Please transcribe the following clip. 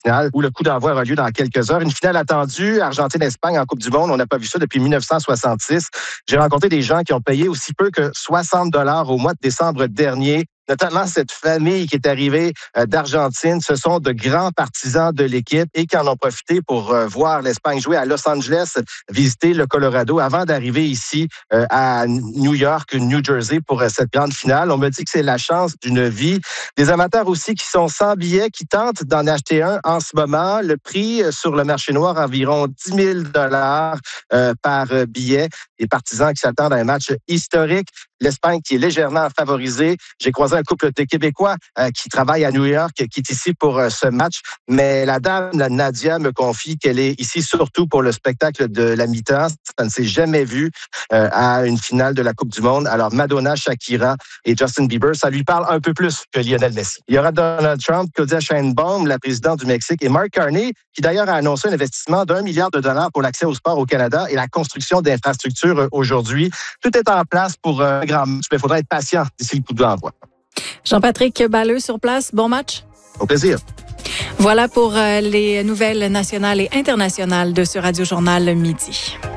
finale où le coup d'envoi aura lieu dans quelques heures. Une finale attendue, Argentine-Espagne en Coupe du Monde. On n'a pas vu ça depuis 1966. J'ai rencontré des gens qui ont payé aussi peu que 60 $ au mois de décembre dernier. Notamment cette famille qui est arrivée d'Argentine. Ce sont de grands partisans de l'équipe et qui en ont profité pour voir l'Espagne jouer à Los Angeles, visiter le Colorado avant d'arriver ici à New York, New Jersey pour cette grande finale. On me dit que c'est la chance d'une vie. Des amateurs aussi qui sont sans billets, qui tentent d'en acheter un en ce moment. Le prix sur le marché noir, environ 10 000 $ par billet. Des partisans qui s'attendent à un match historique. L'Espagne qui est légèrement favorisée. J'ai croisé un couple de Québécois qui travaille à New York, qui est ici pour ce match. Mais la dame, Nadia, me confie qu'elle est ici surtout pour le spectacle de la mi-temps. Ça ne s'est jamais vu à une finale de la Coupe du Monde. Alors, Madonna, Shakira et Justin Bieber, ça lui parle un peu plus que Lionel Messi. Il y aura Donald Trump, Claudia Sheinbaum, la présidente du Mexique, et Mark Carney, qui d'ailleurs a annoncé un investissement d'1 milliard de dollars pour l'accès au sport au Canada et la construction d'infrastructures aujourd'hui. Tout est en place pour un grand match, mais il faudra être patient d'ici le coup de l'envoi. Jean-Patrick Balleux sur place, bon match. Au plaisir. Voilà pour les nouvelles nationales et internationales de ce Radio Journal Midi.